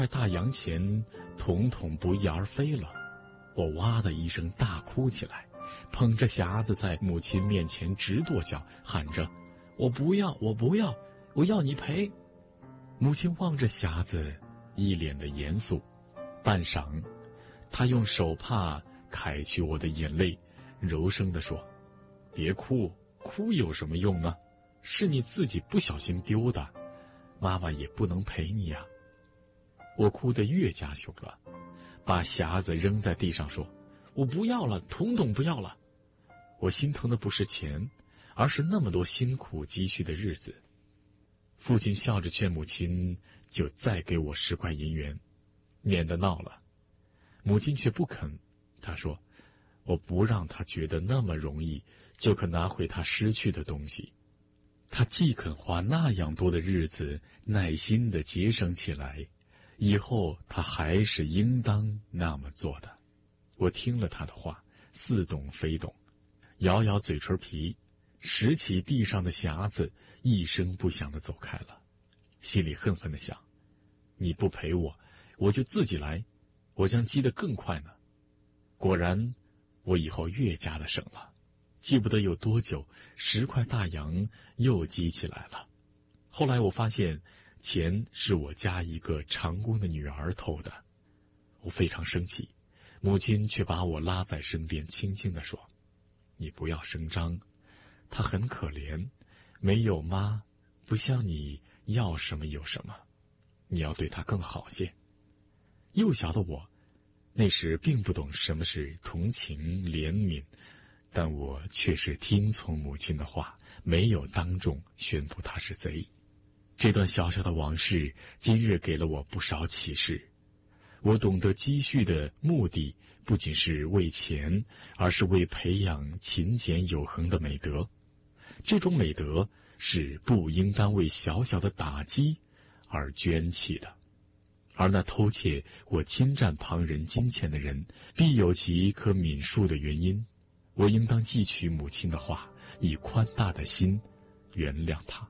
在大洋前统统不翼而飞了。我哇的一声大哭起来，捧着匣子在母亲面前直跺脚，喊着：“我不要，我不要，我要你赔！”母亲望着匣子，一脸的严肃。半晌，她用手帕揩去我的眼泪，柔声地说：“别哭，哭有什么用呢？是你自己不小心丢的，妈妈也不能赔你呀。”我哭得越加凶了，把匣子扔在地上说：“我不要了，统统不要了。”我心疼的不是钱，而是那么多辛苦积蓄的日子。父亲笑着劝母亲就再给我10块银元，免得闹了。母亲却不肯，她说：“我不让她觉得那么容易就可拿回她失去的东西。她既肯花那样多的日子耐心地节省起来，以后她还是应当那么做的。”我听了她的话，似懂非懂，摇摇嘴唇皮，拾起地上的匣子，一声不响地走开了，心里恨恨地想：你不陪我，我就自己来，我将积得更快呢。果然，我以后越加的省了，记不得有多久，10块大洋又积起来了。后来我发现，钱是我家一个长工的女儿偷的，我非常生气，母亲却把我拉在身边，轻轻地说：“你不要声张，她很可怜，没有妈，不像你要什么有什么，你要对她更好些。”幼小的我那时并不懂什么是同情怜悯，但我却是听从母亲的话，没有当众宣布她是贼。这段小小的往事今日给了我不少启示。我懂得积蓄的目的不仅是为钱，而是为培养勤俭有恒的美德。这种美德是不应当为小小的打击而捐弃的。而那偷窃或侵占旁人金钱的人，必有其可悯恕的原因。我应当记取母亲的话，以宽大的心原谅他。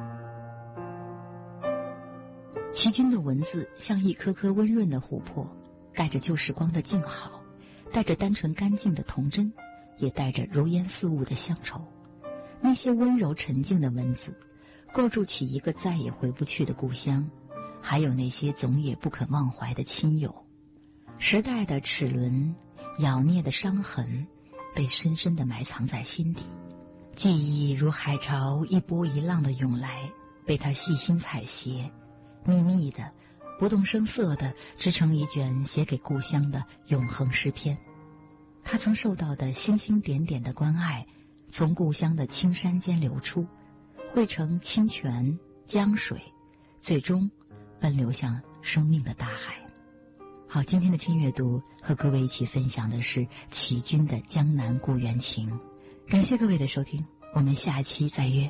齐军的文字像一颗颗温润的琥珀，带着旧时光的静好，带着单纯干净的童真，也带着如烟似雾的乡愁。那些温柔沉静的文字，构筑起一个再也回不去的故乡，还有那些总也不肯忘怀的亲友。时代的齿轮，咬孽的伤痕，被深深地埋藏在心底。记忆如海潮一波一浪的涌来，被他细心采撷，秘密的不动声色地织成一卷写给故乡的永恒诗篇。他曾受到的星星点点的关爱，从故乡的青山间流出，汇成清泉江水，最终奔流向生命的大海。好，今天的轻阅读和各位一起分享的是齐军的《江南故园情》。感谢各位的收听，我们下期再约。